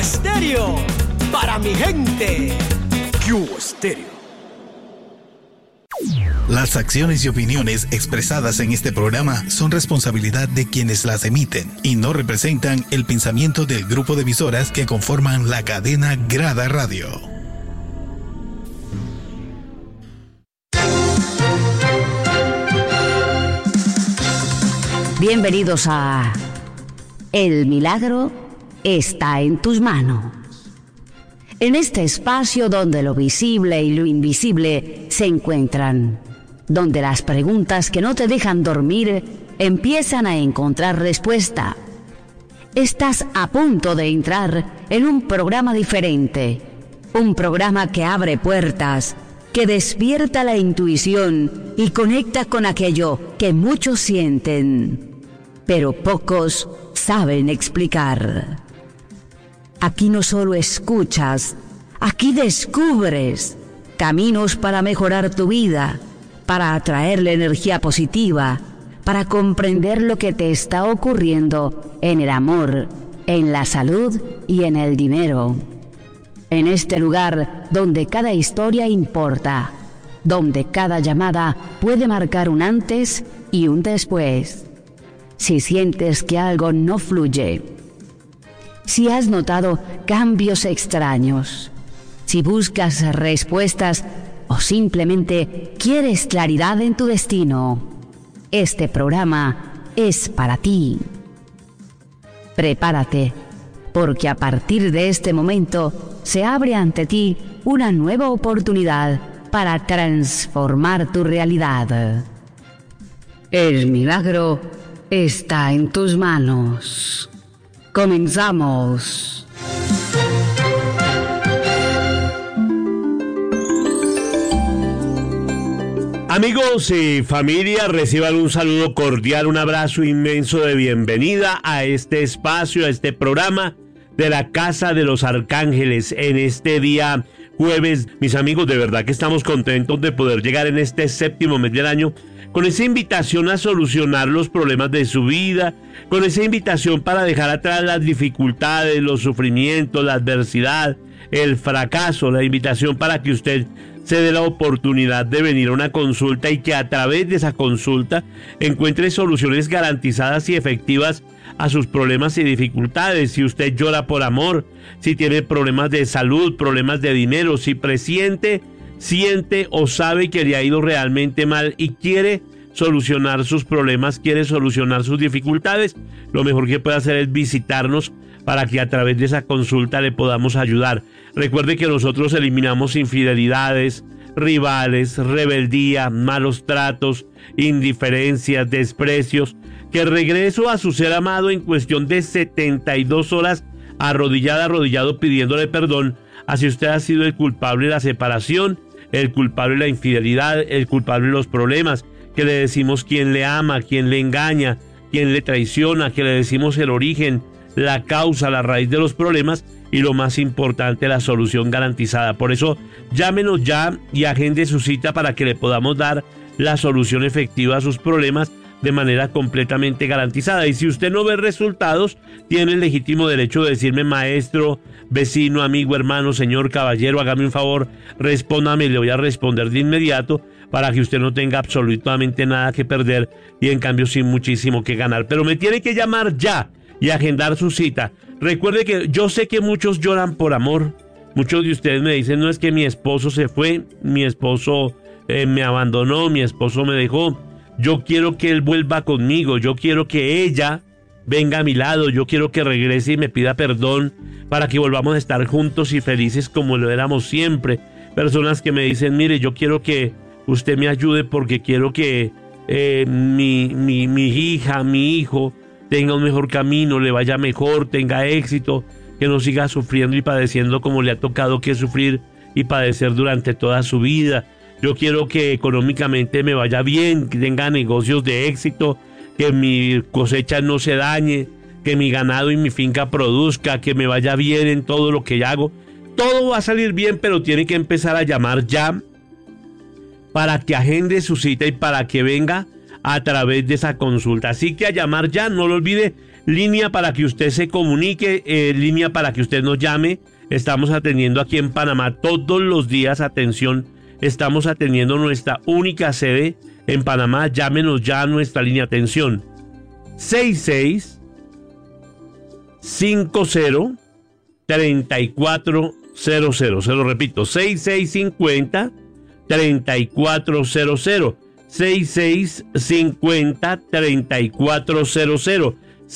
Estéreo, para mi gente. Cubo Estéreo. Las acciones y opiniones expresadas en este programa son responsabilidad de quienes las emiten y no representan el pensamiento del grupo de emisoras que conforman la cadena Grada Radio. Bienvenidos a El Milagro está en tus manos. En este espacio donde lo visible y lo invisible se encuentran, donde las preguntas que no te dejan dormir empiezan a encontrar respuesta. Estás a punto de entrar en un programa diferente, un programa que abre puertas, que despierta la intuición y conecta con aquello que muchos sienten, pero pocos saben explicar. Aquí no solo escuchas, aquí descubres caminos para mejorar tu vida, para atraerle energía positiva, para comprender lo que te está ocurriendo en el amor, en la salud y en el dinero. En este lugar donde cada historia importa, donde cada llamada puede marcar un antes y un después. Si sientes que algo no fluye, si has notado cambios extraños, si buscas respuestas o simplemente quieres claridad en tu destino, este programa es para ti. Prepárate, porque a partir de este momento se abre ante ti una nueva oportunidad para transformar tu realidad. El milagro está en tus manos. Comenzamos. Amigos y familia, reciban un saludo cordial, un abrazo inmenso de bienvenida a este espacio, a este programa de la Casa de los Arcángeles en este día jueves. Mis amigos, de verdad que estamos contentos de poder llegar en este séptimo mes del año con esa invitación a solucionar los problemas de su vida, con esa invitación para dejar atrás las dificultades, los sufrimientos, la adversidad, el fracaso, la invitación para que usted se dé la oportunidad de venir a una consulta y que a través de esa consulta encuentre soluciones garantizadas y efectivas a sus problemas y dificultades. Si usted llora por amor, si tiene problemas de salud, problemas de dinero, si presiente, siente o sabe que le ha ido realmente mal y quiere solucionar sus problemas, quiere solucionar sus dificultades, lo mejor que puede hacer es visitarnos para que a través de esa consulta le podamos ayudar. Recuerde que nosotros eliminamos infidelidades, rivales, rebeldía, malos tratos, indiferencias, desprecios, que regreso a su ser amado en cuestión de 72 horas arrodillado pidiéndole perdón, así usted ha sido el culpable de la separación, el culpable de la infidelidad, el culpable de los problemas, que le decimos quién le ama, quién le engaña, quién le traiciona, que le decimos el origen, la causa, la raíz de los problemas y lo más importante, la solución garantizada. Por eso, llámenos ya y agende su cita para que le podamos dar la solución efectiva a sus problemas de manera completamente garantizada. Y si usted no ve resultados, tiene el legítimo derecho de decirme: maestro, vecino, amigo, hermano, señor, caballero, hágame un favor, respóndame, le voy a responder de inmediato para que usted no tenga absolutamente nada que perder y en cambio sí muchísimo que ganar. Pero me tiene que llamar ya y agendar su cita. Recuerde que yo sé que muchos lloran por amor. Muchos de ustedes me dicen: no, es que mi esposo se fue, mi esposo me abandonó, mi esposo me dejó. Yo quiero que él vuelva conmigo, yo quiero que ella venga a mi lado, yo quiero que regrese y me pida perdón para que volvamos a estar juntos y felices como lo éramos siempre. Personas que me dicen: mire, yo quiero que usted me ayude porque quiero que mi hija, mi hijo tenga un mejor camino, le vaya mejor, tenga éxito, que no siga sufriendo y padeciendo como le ha tocado que sufrir y padecer durante toda su vida. Yo quiero que económicamente me vaya bien, que tenga negocios de éxito, que mi cosecha no se dañe, que mi ganado y mi finca produzca, que me vaya bien en todo lo que hago. Todo va a salir bien, pero tiene que empezar a llamar ya para que agende su cita y para que venga a través de esa consulta. Así que a llamar ya, no lo olvide, línea para que usted se comunique, línea para que usted nos llame. Estamos atendiendo aquí en Panamá todos los días, atención, estamos atendiendo nuestra única sede en Panamá. Llámenos ya a nuestra línea, atención, 6650-3400, se lo repito, 6650-3400, 6650-3400,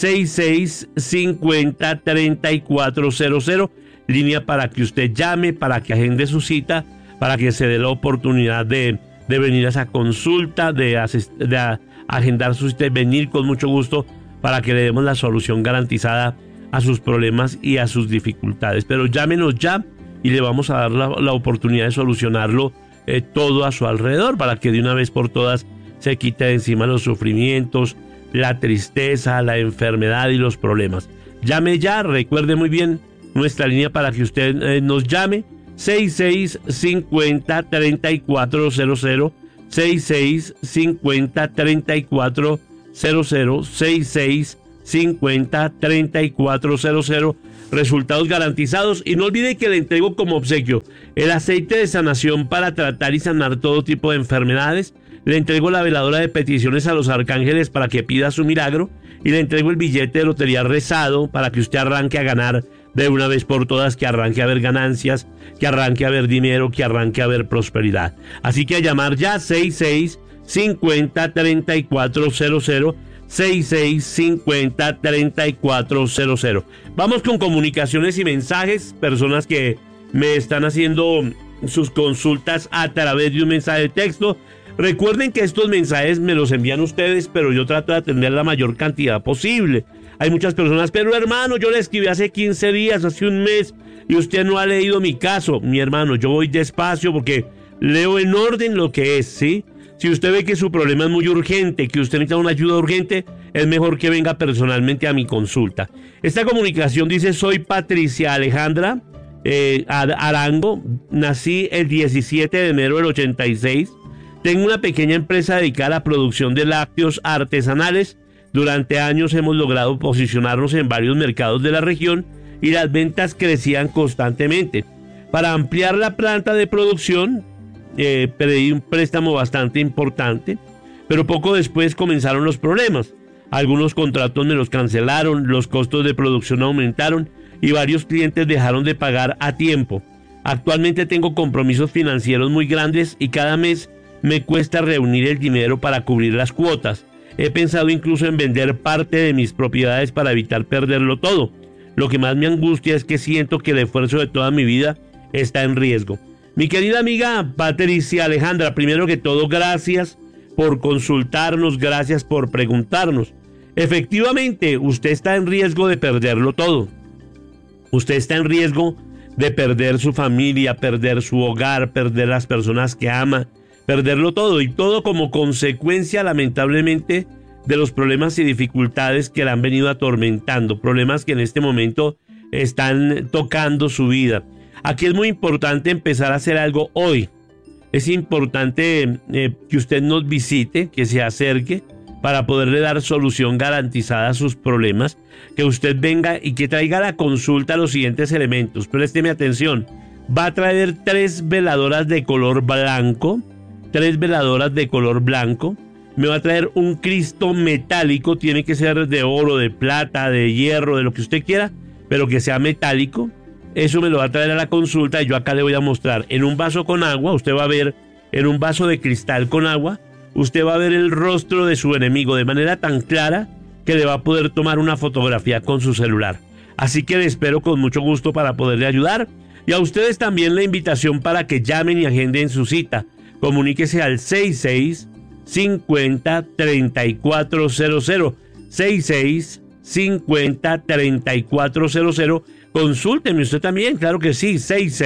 6650-3400, línea para que usted llame, para que agende su cita, para que se dé la oportunidad de venir a esa consulta, de agendar su cita y venir con mucho gusto para que le demos la solución garantizada a sus problemas y a sus dificultades. Pero llámenos ya y le vamos a dar la oportunidad de solucionarlo todo a su alrededor, para que de una vez por todas se quite de encima los sufrimientos, la tristeza, la enfermedad y los problemas. Llame ya, recuerde muy bien nuestra línea para que usted nos llame, 6650-3400, 6650-3400, 6650-3400, resultados garantizados. Y no olvide que le entrego como obsequio el aceite de sanación para tratar y sanar todo tipo de enfermedades. Le entrego la veladora de peticiones a los arcángeles para que pida su milagro, y le entrego el billete de lotería rezado para que usted arranque a ganar de una vez por todas, que arranque a ver ganancias, que arranque a ver dinero, que arranque a ver prosperidad. Así que a llamar ya, 6650-3400, 6650-3400. Vamos con comunicaciones y mensajes, personas que me están haciendo sus consultas a través de un mensaje de texto. Recuerden que estos mensajes me los envían ustedes, pero yo trato de atender la mayor cantidad posible. Hay muchas personas, pero hermano, yo le escribí hace 15 días, hace un mes, y usted no ha leído mi caso. Mi hermano, yo voy despacio porque leo en orden lo que es, ¿sí? Si usted ve que su problema es muy urgente, que usted necesita una ayuda urgente, es mejor que venga personalmente a mi consulta. Esta comunicación dice: soy Patricia Alejandra Arango, nací el 17 de enero del 86, tengo una pequeña empresa dedicada a la producción de lácteos artesanales. Durante años hemos logrado posicionarnos en varios mercados de la región y las ventas crecían constantemente. Para ampliar la planta de producción, pedí un préstamo bastante importante, pero poco después comenzaron los problemas. Algunos contratos me los cancelaron, los costos de producción aumentaron y varios clientes dejaron de pagar a tiempo. Actualmente tengo compromisos financieros muy grandes y cada mes me cuesta reunir el dinero para cubrir las cuotas. He pensado incluso en vender parte de mis propiedades para evitar perderlo todo. Lo que más me angustia es que siento que el esfuerzo de toda mi vida está en riesgo. Mi querida amiga Patricia Alejandra, primero que todo, gracias por consultarnos, gracias por preguntarnos. Efectivamente, usted está en riesgo de perderlo todo. Usted está en riesgo de perder su familia, perder su hogar, perder las personas que ama, perderlo todo, y todo como consecuencia, lamentablemente, de los problemas y dificultades que le han venido atormentando, problemas que en este momento están tocando su vida. Aquí es muy importante empezar a hacer algo hoy. Es importante que usted nos visite, que se acerque para poderle dar solución garantizada a sus problemas, que usted venga y que traiga a la consulta los siguientes elementos. Présteme atención. Va a traer 3 veladoras de color blanco, 3 veladoras de color blanco. Me va a traer un Cristo metálico, tiene que ser de oro, de plata, de hierro, de lo que usted quiera, pero que sea metálico. Eso me lo va a traer a la consulta y yo acá le voy a mostrar en un vaso con agua. Usted va a ver en un vaso de cristal con agua, usted va a ver el rostro de su enemigo de manera tan clara que le va a poder tomar una fotografía con su celular. Así que le espero con mucho gusto para poderle ayudar. Y a ustedes también la invitación para que llamen y agenden su cita. Comuníquese al 6650-3400, 6650-3400. Consúlteme usted también, claro que sí,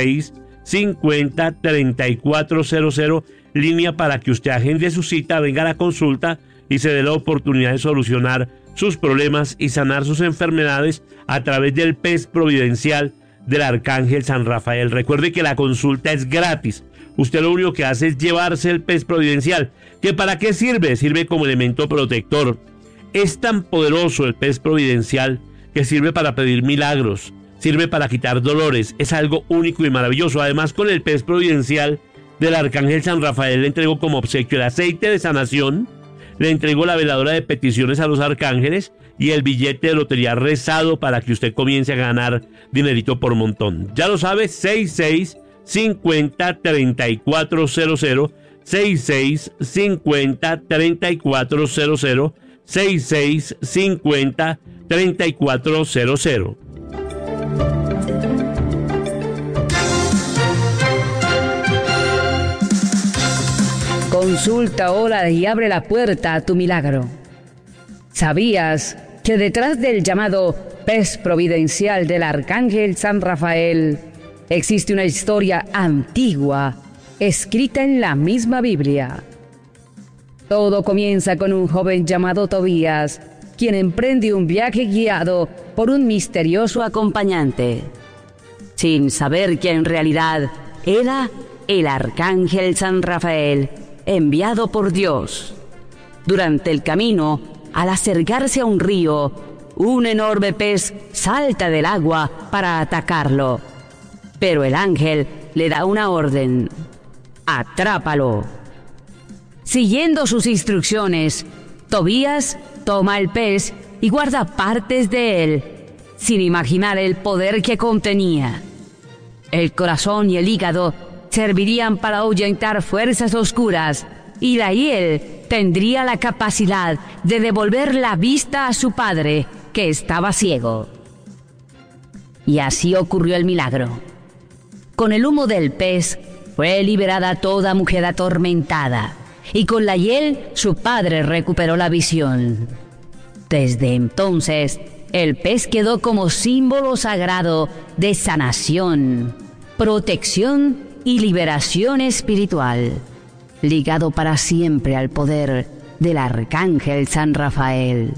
6650-3400, línea para que usted agende su cita, venga a la consulta y se dé la oportunidad de solucionar sus problemas y sanar sus enfermedades a través del pez providencial del Arcángel San Rafael. Recuerde que la consulta es gratis. Usted lo único que hace es llevarse el pez providencial. ¿Que para qué sirve? Sirve como elemento protector. Es tan poderoso el pez providencial que sirve para pedir milagros, sirve para quitar dolores, es algo único y maravilloso. Además, con el pez providencial del Arcángel San Rafael le entregó como obsequio el aceite de sanación, le entregó la veladora de peticiones a los arcángeles y el billete de lotería rezado para que usted comience a ganar dinerito por montón. Ya lo sabe, 6650-3400, 6650-3400, 6650-3400. Consulta ahora y abre la puerta a tu milagro. ¿Sabías que detrás del llamado pez providencial del Arcángel San Rafael existe una historia antigua escrita en la misma Biblia? Todo comienza con un joven llamado Tobías, quien emprende un viaje guiado por un misterioso acompañante, sin saber que en realidad era el Arcángel San Rafael, enviado por Dios. Durante el camino, al acercarse a un río, un enorme pez salta del agua para atacarlo. Pero el ángel le da una orden: ¡atrápalo! Siguiendo sus instrucciones, Tobías toma el pez y guarda partes de él, sin imaginar el poder que contenía. El corazón y el hígado servirían para ahuyentar fuerzas oscuras, y de ahí él tendría la capacidad de devolver la vista a su padre, que estaba ciego. Y así ocurrió el milagro. Con el humo del pez fue liberada toda mujer atormentada, y con la hiel su padre recuperó la visión. Desde entonces, el pez quedó como símbolo sagrado de sanación, protección y liberación espiritual, ligado para siempre al poder del Arcángel San Rafael.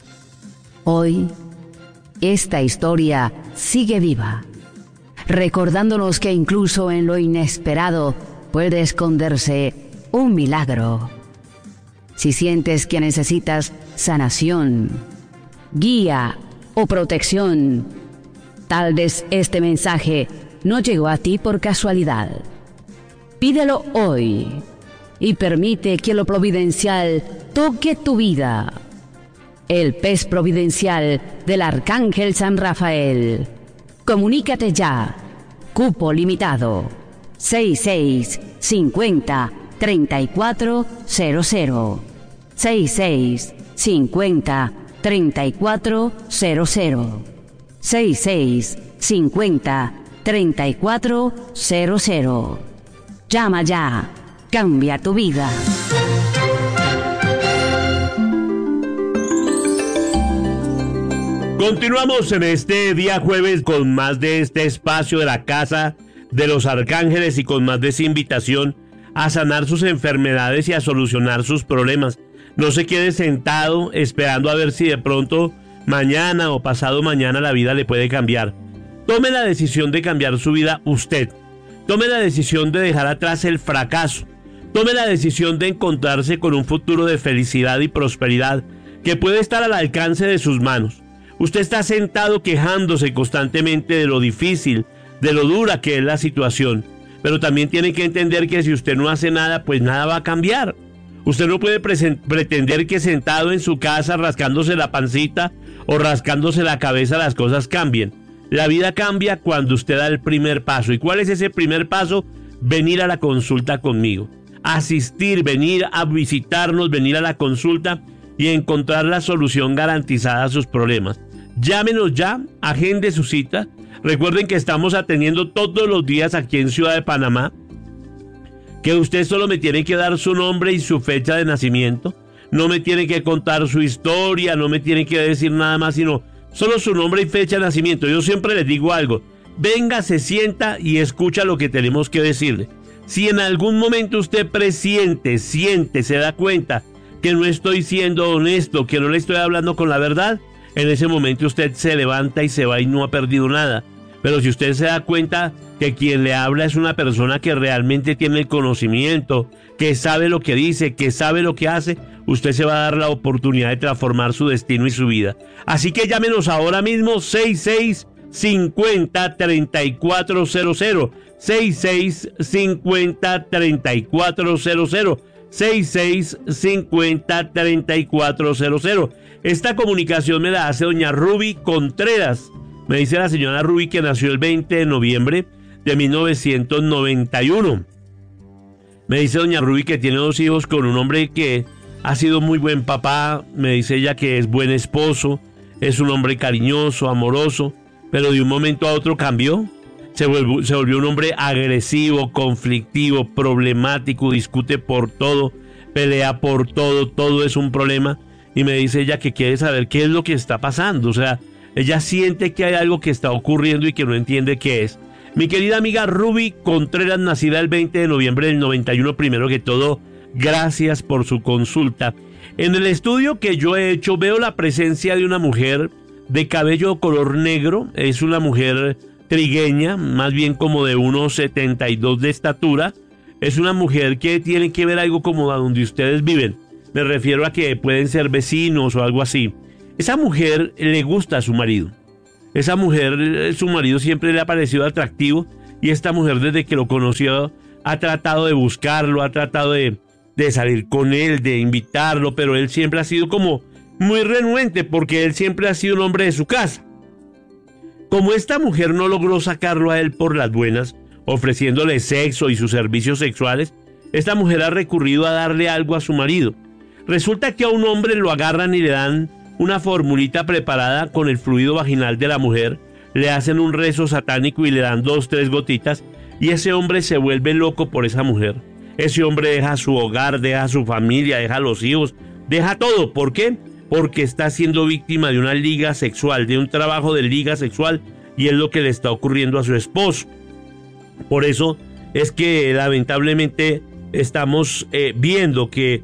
Hoy, esta historia sigue viva, recordándonos que incluso en lo inesperado puede esconderse un milagro. Si sientes que necesitas sanación, guía o protección, tal vez este mensaje no llegó a ti por casualidad. Pídelo hoy y permite que lo providencial toque tu vida. El pez providencial del Arcángel San Rafael. Comunícate ya. Cupo limitado. 6650-3400. 6650-3400. 6650-3400. Llama ya. Cambia tu vida. Continuamos en este día jueves con más de este espacio de la Casa de los Arcángeles y con más de esa invitación a sanar sus enfermedades y a solucionar sus problemas. No se quede sentado esperando a ver si de pronto mañana o pasado mañana la vida le puede cambiar. Tome la decisión de cambiar su vida usted. Tome la decisión de dejar atrás el fracaso. Tome la decisión de encontrarse con un futuro de felicidad y prosperidad que puede estar al alcance de sus manos. Usted está sentado quejándose constantemente de lo difícil, de lo dura que es la situación. Pero también tiene que entender que si usted no hace nada, pues nada va a cambiar. Usted no puede pretender que sentado en su casa rascándose la pancita o rascándose la cabeza las cosas cambien. La vida cambia cuando usted da el primer paso. ¿Y cuál es ese primer paso? Venir a la consulta conmigo. Asistir, venir a visitarnos, venir a la consulta y encontrar la solución garantizada a sus problemas. Llámenos ya, agende su cita. Recuerden que estamos atendiendo todos los días aquí en Ciudad de Panamá. Que usted solo me tiene que dar su nombre y su fecha de nacimiento. No me tiene que contar su historia, no me tiene que decir nada más, sino solo su nombre y fecha de nacimiento. Yo siempre les digo algo. Venga, se sienta y escucha lo que tenemos que decirle. Si en algún momento usted presiente, siente, se da cuenta que no estoy siendo honesto, que no le estoy hablando con la verdad, en ese momento usted se levanta y se va y no ha perdido nada. Pero si usted se da cuenta que quien le habla es una persona que realmente tiene el conocimiento, que sabe lo que dice, que sabe lo que hace, usted se va a dar la oportunidad de transformar su destino y su vida. Así que llámenos ahora mismo 6650-3400, 6650-3400, 6650-3400. Esta comunicación me la hace doña Ruby Contreras. Me dice la señora Ruby que nació el 20 de noviembre de 1991. Me dice doña Ruby que tiene 2 hijos con un hombre que ha sido muy buen papá. Me dice ella que es buen esposo, es un hombre cariñoso, amoroso, pero de un momento a otro cambió. Se volvió un hombre agresivo, conflictivo, problemático, discute por todo, pelea por todo, todo es un problema. Y me dice ella que quiere saber qué es lo que está pasando. O sea, ella siente que hay algo que está ocurriendo y que no entiende qué es. Mi querida amiga Ruby Contreras, nacida el 20 de noviembre del 91, primero que todo, gracias por su consulta. En el estudio que yo he hecho veo la presencia de una mujer de cabello color negro. Es una mujer trigueña, más bien como de 1,72 de estatura. Es una mujer que tiene que ver algo como a donde ustedes viven. Me refiero a que pueden ser vecinos o algo así. Esa mujer le gusta a su marido. Esa mujer, su marido siempre le ha parecido atractivo y esta mujer desde que lo conoció ha tratado de buscarlo, ha tratado de salir con él, de invitarlo, pero él siempre ha sido como muy renuente porque él siempre ha sido un hombre de su casa. Como esta mujer no logró sacarlo a él por las buenas, ofreciéndole sexo y sus servicios sexuales, esta mujer ha recurrido a darle algo a su marido. Resulta que a un hombre lo agarran y le dan una formulita preparada con el fluido vaginal de la mujer, le hacen un rezo satánico y le dan 2, 3 gotitas y ese hombre se vuelve loco por esa mujer. Ese hombre deja su hogar, deja su familia, deja los hijos, deja todo. ¿Por qué? Porque está siendo víctima de una liga sexual, de un trabajo de liga sexual y es lo que le está ocurriendo a su esposo. Por eso es que lamentablemente estamos viendo que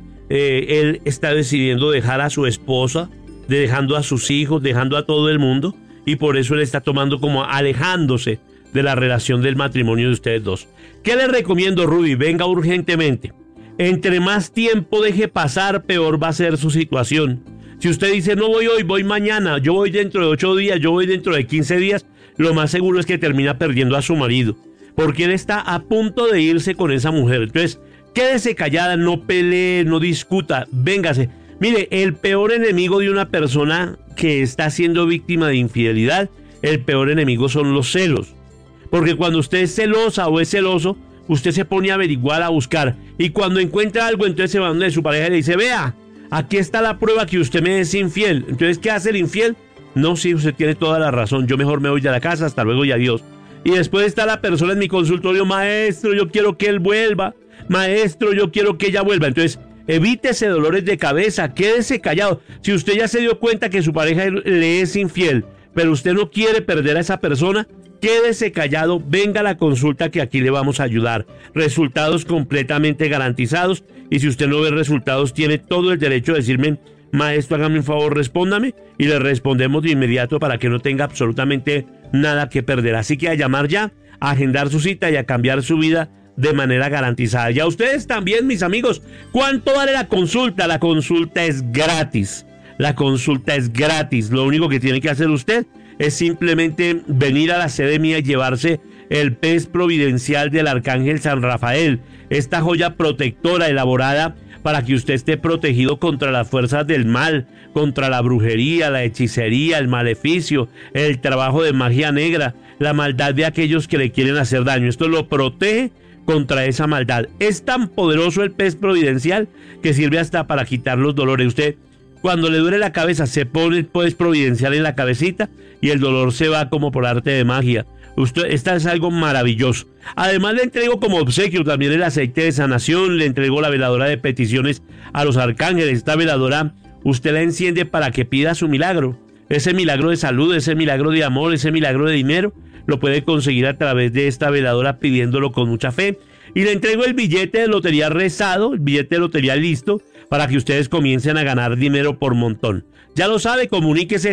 él está decidiendo dejar a su esposa, dejando a sus hijos, dejando a todo el mundo y por eso él está tomando como alejándose de la relación del matrimonio de ustedes dos. ¿Qué le recomiendo, Ruby? Venga urgentemente. Entre más tiempo deje pasar, peor va a ser su situación. Si usted dice no voy hoy, voy mañana, yo voy dentro de 8 días, yo voy dentro de 15 días, lo más seguro es que termina perdiendo a su marido, porque él está a punto de irse con esa mujer. Entonces, quédese callada, no pelee, no discuta, véngase. Mire, el peor enemigo de una persona que está siendo víctima de infidelidad, el peor enemigo son los celos. Porque cuando usted es celosa o es celoso, usted se pone a averiguar, a buscar. Y cuando encuentra algo, entonces se va donde su pareja y le dice, vea, aquí está la prueba que usted me es infiel. Entonces, ¿qué hace el infiel? No, sí, usted tiene toda la razón. Yo mejor me voy de la casa, hasta luego y adiós. Y después está la persona en mi consultorio, maestro, yo quiero que él vuelva. Maestro, yo quiero que ella vuelva. Entonces, evítese dolores de cabeza, quédese callado. Si usted ya se dio cuenta que su pareja le es infiel, pero usted no quiere perder a esa persona, quédese callado, venga a la consulta que aquí le vamos a ayudar. Resultados completamente garantizados y si usted no ve resultados tiene todo el derecho de decirme, maestro, hágame un favor, respóndame y le respondemos de inmediato para que no tenga absolutamente nada que perder. Así que a llamar ya, a agendar su cita y a cambiar su vida de manera garantizada. Y a ustedes también, mis amigos, ¿cuánto vale la consulta? La consulta es gratis. La consulta es gratis. Lo único que tiene que hacer usted es simplemente venir a la sede mía y llevarse el pez providencial del Arcángel San Rafael, esta joya protectora elaborada para que usted esté protegido contra las fuerzas del mal, contra la brujería, la hechicería, el maleficio, el trabajo de magia negra, la maldad de aquellos que le quieren hacer daño. Esto lo protege contra esa maldad. Es tan poderoso el pez providencial que sirve hasta para quitar los dolores. Usted, cuando le duele la cabeza, se pone el pez providencial en la cabecita y el dolor se va como por arte de magia. Esta es algo maravilloso. Además le entrego como obsequio también el aceite de sanación, le entrego la veladora de peticiones a los arcángeles. Esta veladora usted la enciende para que pida su milagro. Ese milagro de salud, ese milagro de amor, ese milagro de dinero, lo puede conseguir a través de esta veladora pidiéndolo con mucha fe. Y le entrego el billete de lotería rezado, el billete de lotería listo, para que ustedes comiencen a ganar dinero por montón. Ya lo sabe, comuníquese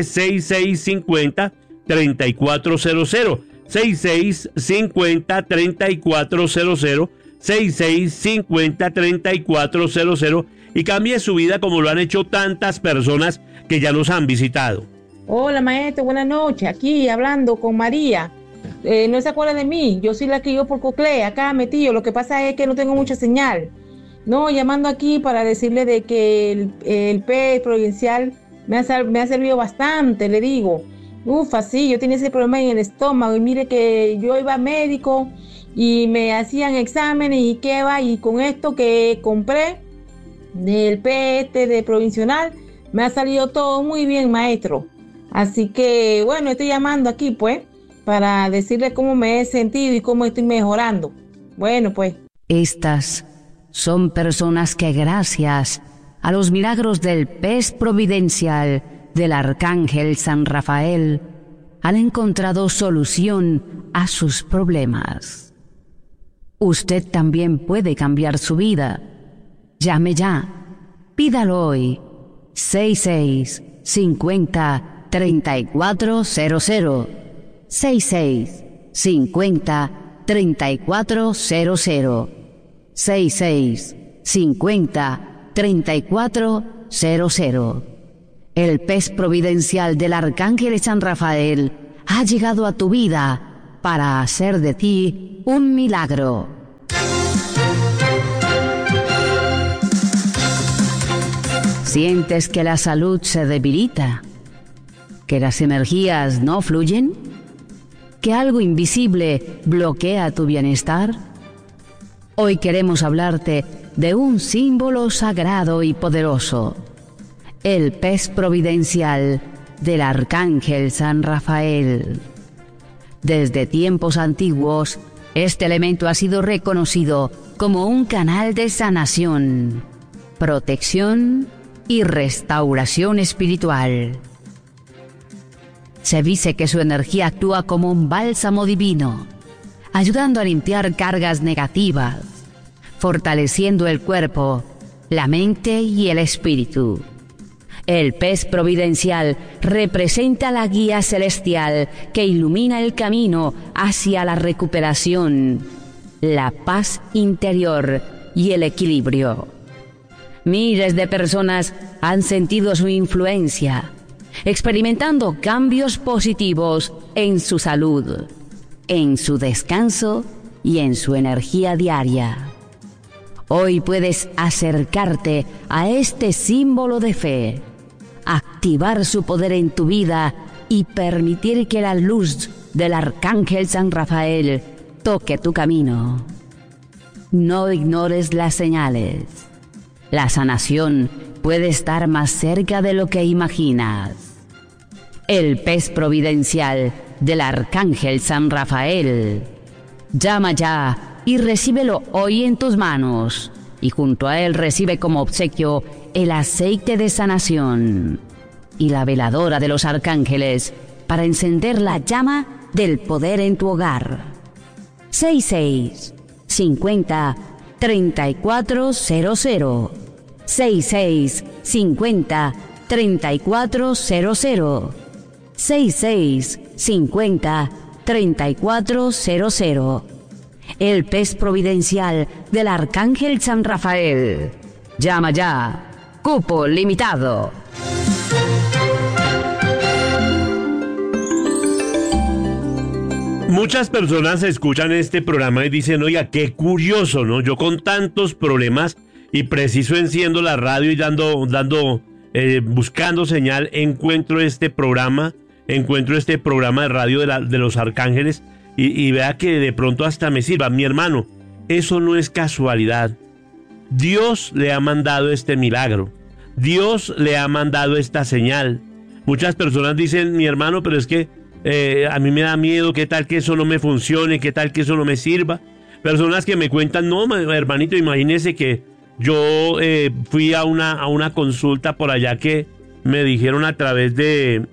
6650-3400, 6650-3400, 6650-3400 y cambie su vida como lo han hecho tantas personas que ya nos han visitado. Hola maestro, buenas noches, aquí hablando con María. No se acuerda de mí, yo soy la que yo por Cocle, acá metido. Lo que pasa es que no tengo mucha señal. No, llamando aquí para decirle de que el PES provincial me ha servido bastante, le digo. Sí, yo tenía ese problema en el estómago y mire que yo iba a médico y me hacían exámenes y qué va, y con esto que compré del PES de provincial me ha salido todo muy bien, maestro. Así que bueno, estoy llamando aquí pues para decirle cómo me he sentido y cómo estoy mejorando. Bueno, pues. Estas son personas que gracias a los milagros del PES providencial del Arcángel San Rafael han encontrado solución a sus problemas. Usted también puede cambiar su vida. Llame ya. Pídalo hoy. 6650-3400. 6650-3400. 6650-3400. El PES providencial del Arcángel San Rafael ha llegado a tu vida para hacer de ti un milagro. ¿Sientes que la salud se debilita? ¿Que las energías no fluyen? ¿Que algo invisible bloquea tu bienestar? Hoy queremos hablarte de un símbolo sagrado y poderoso, el PES providencial del Arcángel San Rafael. Desde tiempos antiguos, este elemento ha sido reconocido como un canal de sanación, protección y restauración espiritual. Se dice que su energía actúa como un bálsamo divino, ayudando a limpiar cargas negativas, fortaleciendo el cuerpo, la mente y el espíritu. El PES providencial representa la guía celestial que ilumina el camino hacia la recuperación, la paz interior y el equilibrio. Miles de personas han sentido su influencia, experimentando cambios positivos en su salud, en su descanso y en su energía diaria. Hoy puedes acercarte a este símbolo de fe, activar su poder en tu vida y permitir que la luz del Arcángel San Rafael toque tu camino. No ignores las señales. La sanación puede estar más cerca de lo que imaginas. El PES providencial del Arcángel San Rafael. Llama ya y recíbelo hoy en tus manos, y junto a él recibe como obsequio el aceite de sanación y la veladora de los arcángeles para encender la llama del poder en tu hogar. 6650-3400. 6650-3400. 6650-3400. El PES providencial del Arcángel San Rafael. Llama ya. Cupo limitado. Muchas personas escuchan este programa y dicen, oiga, qué curioso, ¿no? Yo con tantos problemas y preciso enciendo la radio y buscando señal, encuentro este programa de radio de los arcángeles y vea que de pronto hasta me sirva. Mi hermano, eso no es casualidad. Dios le ha mandado este milagro. Dios le ha mandado esta señal. Muchas personas dicen, mi hermano, pero es que a mí me da miedo, qué tal que eso no me funcione, qué tal que eso no me sirva. Personas que me cuentan, no, hermanito, imagínese que yo fui a una consulta por allá que me dijeron a través de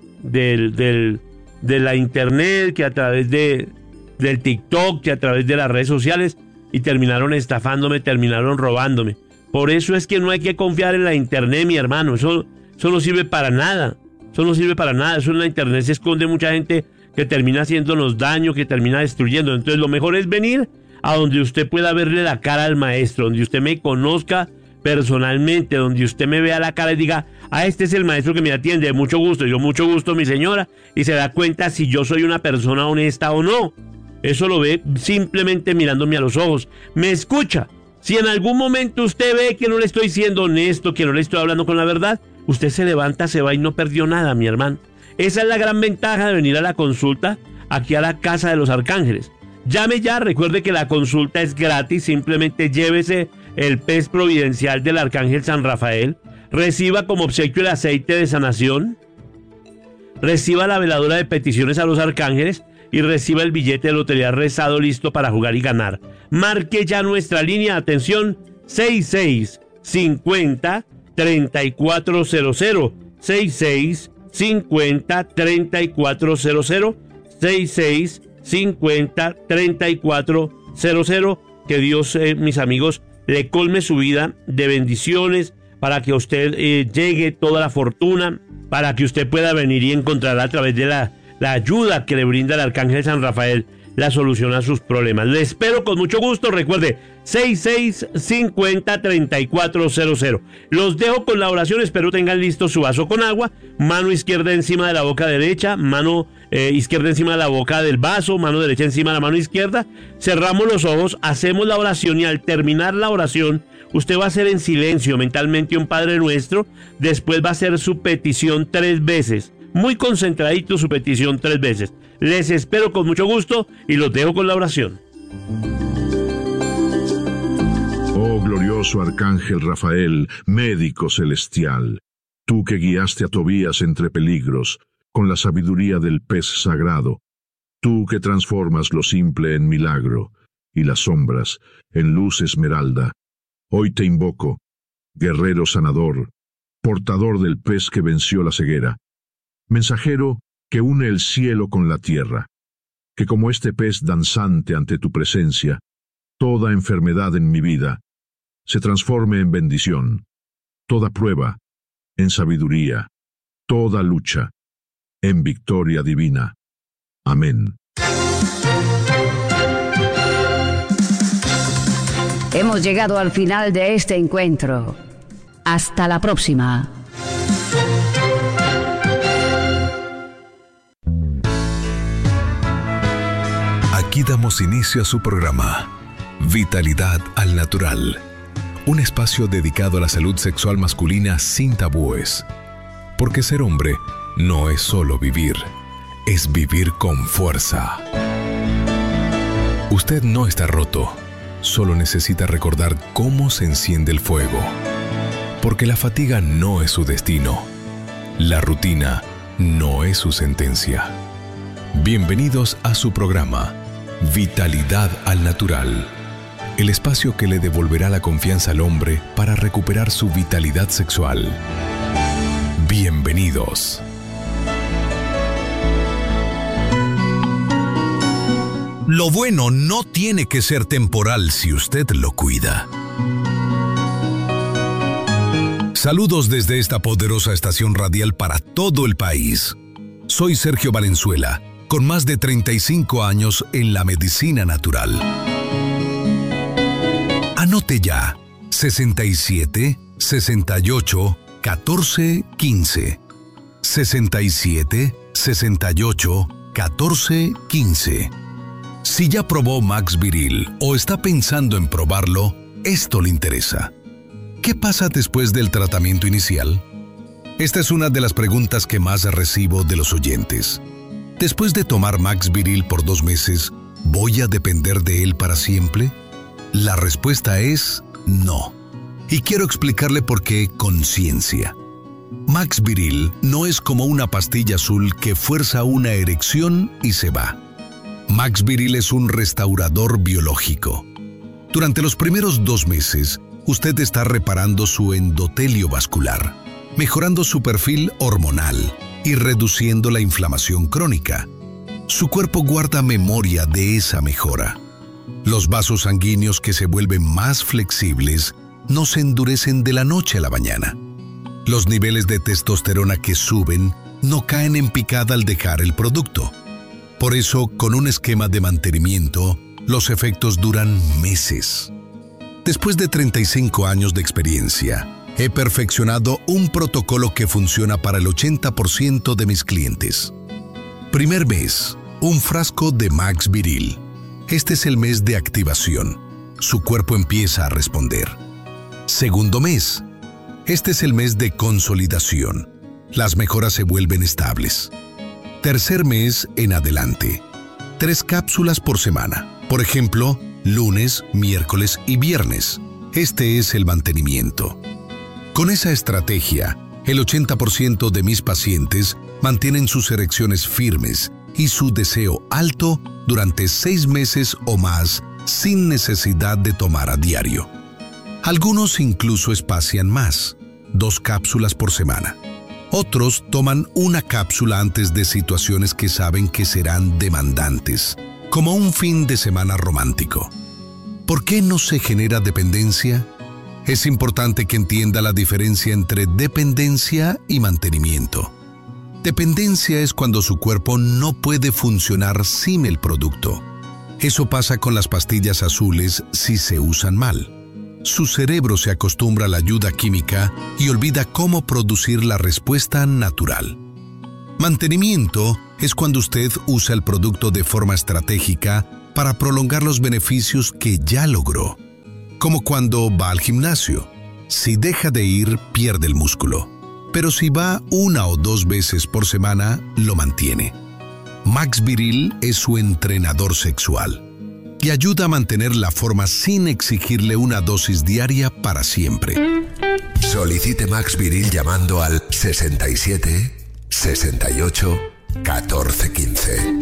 la internet, que a través del TikTok, que a través de las redes sociales, y terminaron estafándome, terminaron robándome. Por eso es que no hay que confiar en la internet, mi hermano. Eso no sirve para nada. Eso no sirve para nada. Eso en la internet se esconde mucha gente que termina haciéndonos daño, que termina destruyendo. Entonces lo mejor es venir a donde usted pueda verle la cara al maestro, donde usted me conozca personalmente, donde usted me vea la cara y diga, este es el maestro que me atiende, mucho gusto, yo mucho gusto mi señora, y se da cuenta si yo soy una persona honesta o no. Eso lo ve simplemente mirándome a los ojos, me escucha. Si en algún momento usted ve que no le estoy siendo honesto, que no le estoy hablando con la verdad, usted se levanta, se va y no perdió nada, mi hermano. Esa es la gran ventaja de venir a la consulta aquí a la Casa de los Arcángeles. Llame ya, recuerde que la consulta es gratis, simplemente llévese el pez providencial del Arcángel San Rafael, reciba como obsequio el aceite de sanación, reciba la veladora de peticiones a los arcángeles y reciba el billete de lotería rezado listo para jugar y ganar. Marque ya nuestra línea, atención, 6650-3400, 6650-3400, 6650-3400. Que Dios, mis amigos, le colme su vida de bendiciones para que usted llegue toda la fortuna, para que usted pueda venir y encontrar a través de la ayuda que le brinda el Arcángel San Rafael la solución a sus problemas. Le espero con mucho gusto. Recuerde, 6650-3400. Los dejo con la oración. Espero tengan listo su vaso con agua. Mano izquierda encima de la boca derecha. Mano izquierda encima de la boca del vaso. Mano derecha encima de la mano izquierda. Cerramos los ojos. Hacemos la oración y al terminar la oración, usted va a hacer en silencio mentalmente un Padre Nuestro. Después va a hacer su petición 3 veces. Muy concentradito su petición 3 veces. Les espero con mucho gusto y los dejo con la oración. Oh glorioso Arcángel Rafael, médico celestial, tú que guiaste a Tobías entre peligros, con la sabiduría del pez sagrado, tú que transformas lo simple en milagro, y las sombras en luz esmeralda, hoy te invoco, guerrero sanador, portador del pez que venció la ceguera, mensajero que une el cielo con la tierra, que como este pez danzante ante tu presencia, toda enfermedad en mi vida se transforme en bendición, toda prueba en sabiduría, toda lucha en victoria divina. Amén. Hemos llegado al final de este encuentro. Hasta la próxima. Aquí damos inicio a su programa, Vitalidad al Natural, un espacio dedicado a la salud sexual masculina sin tabúes. Porque ser hombre no es solo vivir, es vivir con fuerza. Usted no está roto, solo necesita recordar cómo se enciende el fuego. Porque la fatiga no es su destino, la rutina no es su sentencia. Bienvenidos a su programa, Vitalidad al Natural, el espacio que le devolverá la confianza al hombre para recuperar su vitalidad sexual. Bienvenidos. Lo bueno no tiene que ser temporal si usted lo cuida. Saludos desde esta poderosa estación radial para todo el país. Soy Sergio Valenzuela, con más de 35 años en la medicina natural. Anote ya, 67 68 14 15. 67 68 14 15. Si ya probó Max Viril o está pensando en probarlo, esto le interesa. ¿Qué pasa después del tratamiento inicial? Esta es una de las preguntas que más recibo de los oyentes. Después de tomar Max Viril por 2 meses, ¿voy a depender de él para siempre? La respuesta es no. Y quiero explicarle por qué con ciencia. Max Viril no es como una pastilla azul que fuerza una erección y se va. Max Viril es un restaurador biológico. Durante los primeros 2 meses, usted está reparando su endotelio vascular, mejorando su perfil hormonal y reduciendo la inflamación crónica. Su cuerpo guarda memoria de esa mejora. Los vasos sanguíneos que se vuelven más flexibles no se endurecen de la noche a la mañana. Los niveles de testosterona que suben no caen en picada al dejar el producto. Por eso, con un esquema de mantenimiento, los efectos duran meses. Después de 35 años de experiencia, he perfeccionado un protocolo que funciona para el 80% de mis clientes. Primer mes, un frasco de Max Viril. Este es el mes de activación. Su cuerpo empieza a responder. Segundo mes, este es el mes de consolidación. Las mejoras se vuelven estables. Tercer mes en adelante, 3 cápsulas por semana. Por ejemplo, lunes, miércoles y viernes. Este es el mantenimiento. Con esa estrategia, el 80% de mis pacientes mantienen sus erecciones firmes y su deseo alto durante 6 meses o más sin necesidad de tomar a diario. Algunos incluso espacian más, 2 cápsulas por semana. Otros toman una cápsula antes de situaciones que saben que serán demandantes, como un fin de semana romántico. ¿Por qué no se genera dependencia? Es importante que entienda la diferencia entre dependencia y mantenimiento. Dependencia es cuando su cuerpo no puede funcionar sin el producto. Eso pasa con las pastillas azules si se usan mal. Su cerebro se acostumbra a la ayuda química y olvida cómo producir la respuesta natural. Mantenimiento es cuando usted usa el producto de forma estratégica para prolongar los beneficios que ya logró. Como cuando va al gimnasio. Si deja de ir, pierde el músculo. Pero si va 1 o 2 veces por semana, lo mantiene. Max Viril es su entrenador sexual y ayuda a mantener la forma sin exigirle una dosis diaria para siempre. Solicite Max Viril llamando al 67 68 14 15.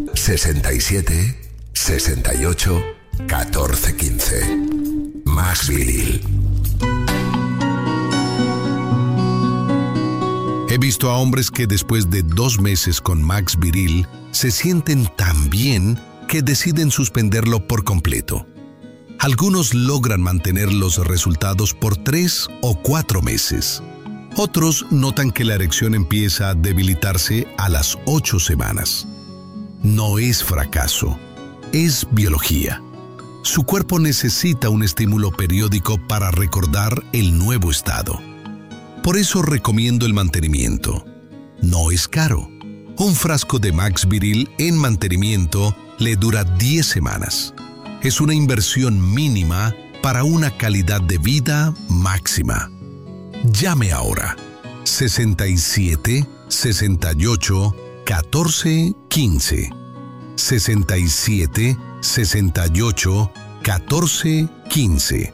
67 68 14 15. Max Viril. He visto a hombres que después de 2 meses con Max Viril se sienten tan bien que deciden suspenderlo por completo. Algunos logran mantener los resultados por 3 o 4 meses. Otros notan que la erección empieza a debilitarse a las 8 semanas. No es fracaso, es biología. Su cuerpo necesita un estímulo periódico para recordar el nuevo estado. Por eso recomiendo el mantenimiento. No es caro. Un frasco de Max Viril en mantenimiento le dura 10 semanas. Es una inversión mínima para una calidad de vida máxima. Llame ahora. 67 68 14 15. 67 68 14 15.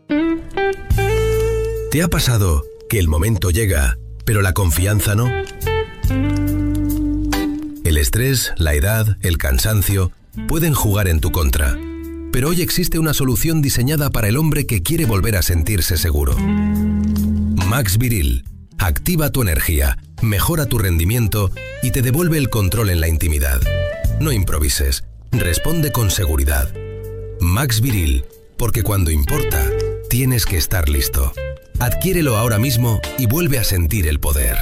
¿Te ha pasado que el momento llega, pero la confianza no? El estrés, la edad, el cansancio pueden jugar en tu contra. Pero hoy existe una solución diseñada para el hombre que quiere volver a sentirse seguro. Max Viril activa tu energía, mejora tu rendimiento y te devuelve el control en la intimidad. No improvises, responde con seguridad. Max Viril, porque cuando importa, tienes que estar listo. Adquiérelo ahora mismo y vuelve a sentir el poder.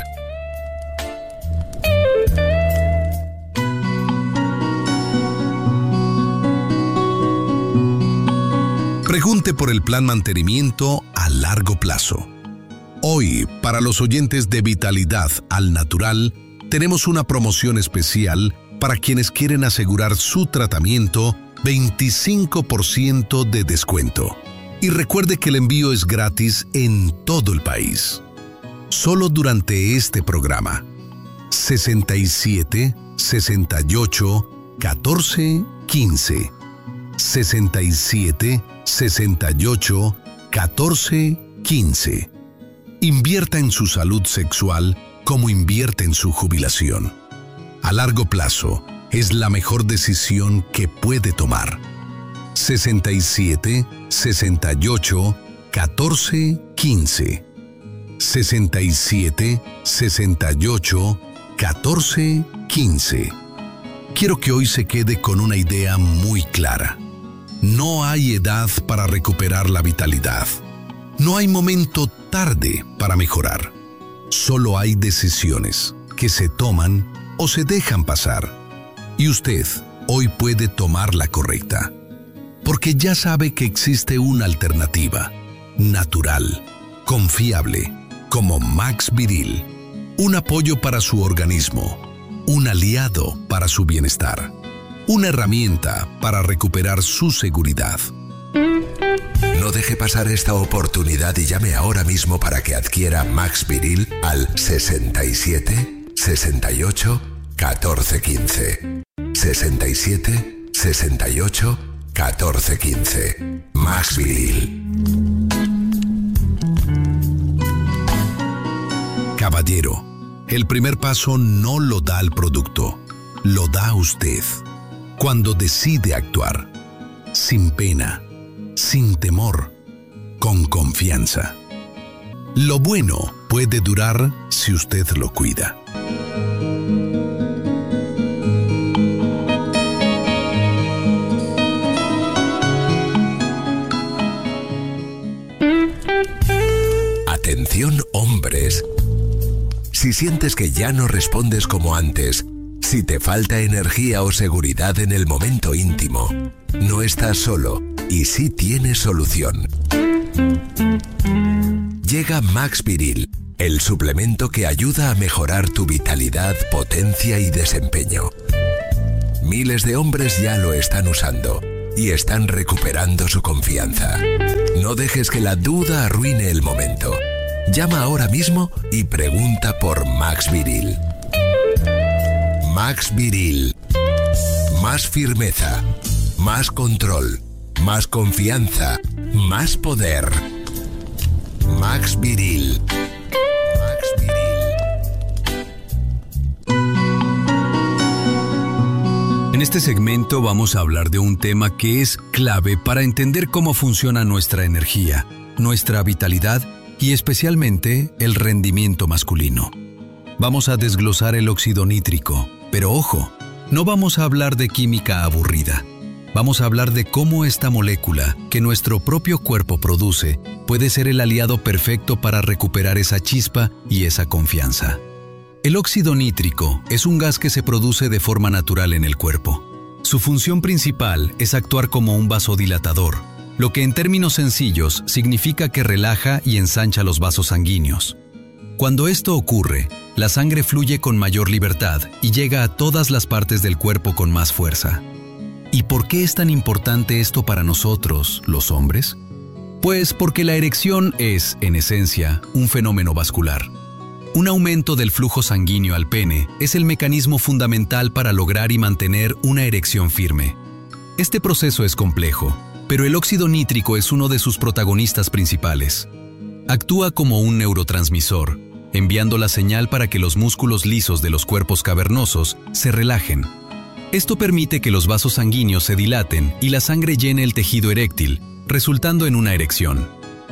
Pregunte por el plan mantenimiento a largo plazo. Hoy, para los oyentes de Vitalidad al Natural, tenemos una promoción especial para quienes quieren asegurar su tratamiento, 25% de descuento. Y recuerde que el envío es gratis en todo el país. Solo durante este programa. 67 68 14 15. 67 68 14 15. Invierta en su salud sexual como invierte en su jubilación. A largo plazo, es la mejor decisión que puede tomar. 67 68 14 15. 67 68 14 15. Quiero que hoy se quede con una idea muy clara. No hay edad para recuperar la vitalidad. No hay momento tarde para mejorar. Solo hay decisiones que se toman o se dejan pasar. Y usted hoy puede tomar la correcta. porque ya sabe que existe una alternativa, natural, confiable, como Max Viril. Un apoyo para su organismo, un aliado para su bienestar, una herramienta para recuperar su seguridad. No deje pasar esta oportunidad y llame ahora mismo para que adquiera Max Viril al 67 68 14 15. 67 68 14 15. Max Viril. Caballero, el primer paso no lo da el producto, lo da usted. Cuando decide actuar, sin pena, sin temor, con confianza. Lo bueno puede durar si usted lo cuida. Atención, hombres. Si sientes que ya no respondes como antes, si te falta energía o seguridad en el momento íntimo, no estás solo y sí tienes solución. Llega Max Viril, el suplemento que ayuda a mejorar tu vitalidad, potencia y desempeño. Miles de hombres ya lo están usando y están recuperando su confianza. No dejes que la duda arruine el momento. Llama ahora mismo y pregunta por Max Viril. Max Viril. Más firmeza, más control, más confianza, más poder. Max Viril. Max Viril. En este segmento vamos a hablar de un tema que es clave para entender cómo funciona nuestra energía, nuestra vitalidad y especialmente el rendimiento masculino. Vamos a desglosar el óxido nítrico, pero ojo, no vamos a hablar de química aburrida. Vamos a hablar de cómo esta molécula que nuestro propio cuerpo produce puede ser el aliado perfecto para recuperar esa chispa y esa confianza. El óxido nítrico es un gas que se produce de forma natural en el cuerpo. Su función principal es actuar como un vasodilatador, lo que en términos sencillos significa que relaja y ensancha los vasos sanguíneos. Cuando esto ocurre, la sangre fluye con mayor libertad y llega a todas las partes del cuerpo con más fuerza. ¿Y por qué es tan importante esto para nosotros, los hombres? Pues porque la erección es, en esencia, un fenómeno vascular. Un aumento del flujo sanguíneo al pene es el mecanismo fundamental para lograr y mantener una erección firme. Este proceso es complejo, pero el óxido nítrico es uno de sus protagonistas principales. Actúa como un neurotransmisor, enviando la señal para que los músculos lisos de los cuerpos cavernosos se relajen. Esto permite que los vasos sanguíneos se dilaten y la sangre llene el tejido eréctil, resultando en una erección.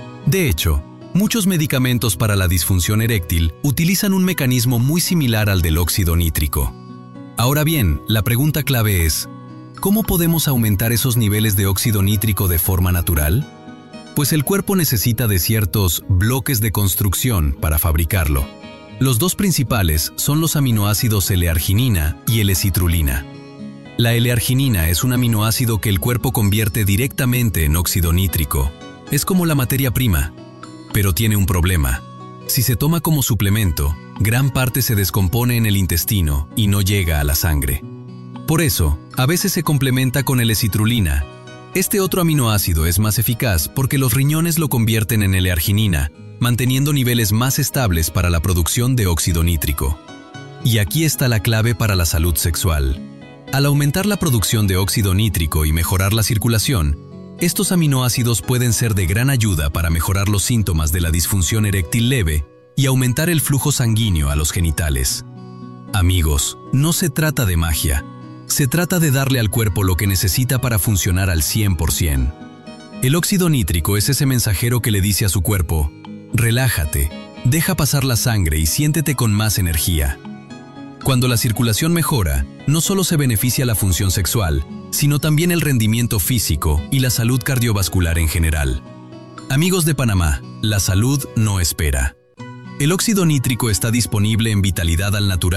De hecho, muchos medicamentos para la disfunción eréctil utilizan un mecanismo muy similar al del óxido nítrico. Ahora bien, la pregunta clave es, ¿cómo podemos aumentar esos niveles de óxido nítrico de forma natural? Pues el cuerpo necesita de ciertos bloques de construcción para fabricarlo. Los dos principales son los aminoácidos L-arginina y L-citrulina. La L-arginina es un aminoácido que el cuerpo convierte directamente en óxido nítrico. Es como la materia prima, pero tiene un problema. Si se toma como suplemento, gran parte se descompone en el intestino y no llega a la sangre. Por eso, a veces se complementa con L-citrulina. Este otro aminoácido es más eficaz porque los riñones lo convierten en L-arginina, manteniendo niveles más estables para la producción de óxido nítrico. Y aquí está la clave para la salud sexual. Al aumentar la producción de óxido nítrico y mejorar la circulación, estos aminoácidos pueden ser de gran ayuda para mejorar los síntomas de la disfunción eréctil leve y aumentar el flujo sanguíneo a los genitales. Amigos, no se trata de magia. Se trata de darle al cuerpo lo que necesita para funcionar al 100%. El óxido nítrico es ese mensajero que le dice a su cuerpo, relájate, deja pasar la sangre y siéntete con más energía. Cuando la circulación mejora, no solo se beneficia la función sexual, sino también el rendimiento físico y la salud cardiovascular en general. Amigos de Panamá, la salud no espera. El óxido nítrico está disponible en Vitalidad al Natural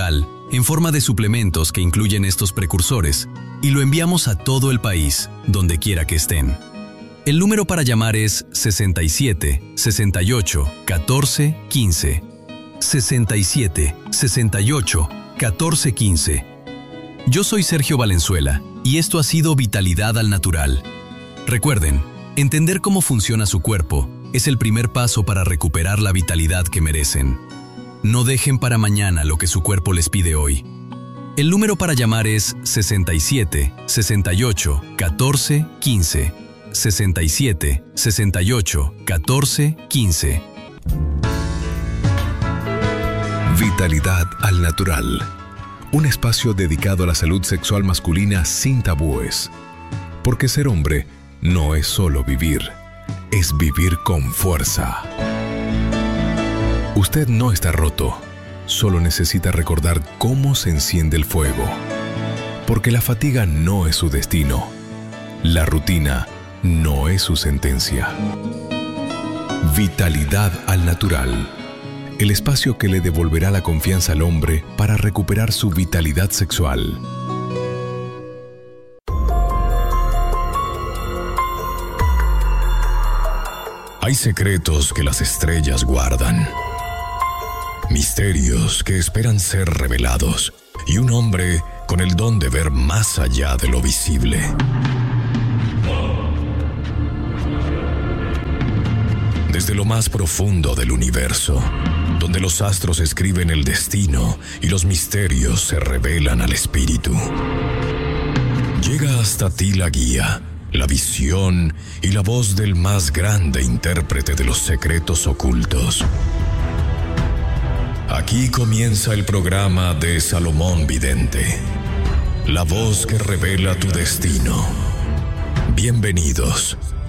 en forma de suplementos que incluyen estos precursores y lo enviamos a todo el país, donde quiera que estén. El número para llamar es 67 68 14 15. 67 68 14 15. Yo soy Sergio Valenzuela y esto ha sido Vitalidad al Natural. Recuerden, entender cómo funciona su cuerpo es el primer paso para recuperar la vitalidad que merecen. No dejen para mañana lo que su cuerpo les pide hoy. El número para llamar es 67 68 14 15. 67 68 14 15. Vitalidad al Natural. Un espacio dedicado a la salud sexual masculina sin tabúes. Porque ser hombre no es solo vivir, es vivir con fuerza. Usted no está roto, solo necesita recordar cómo se enciende el fuego. Porque la fatiga no es su destino, la rutina no es su sentencia. Vitalidad al Natural. El espacio que le devolverá la confianza al hombre para recuperar su vitalidad sexual. Hay secretos que las estrellas guardan, misterios que esperan ser revelados, y un hombre con el don de ver más allá de lo visible. Desde lo más profundo del universo, donde los astros escriben el destino y los misterios se revelan al espíritu. Llega hasta ti la guía, la visión y la voz del más grande intérprete de los secretos ocultos. Aquí comienza el programa de Salomón Vidente, la voz que revela tu destino. Bienvenidos.